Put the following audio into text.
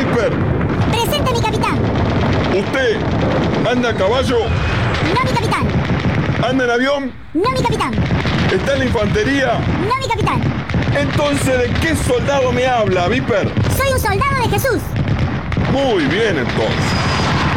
Viper. Presente, mi capitán. ¿Usted anda a caballo? No, mi capitán. ¿Anda en avión? No, mi capitán. ¿Está en la infantería? No, mi capitán. Entonces, ¿de qué soldado me habla, Viper? Soy un soldado de Jesús. Muy bien, entonces.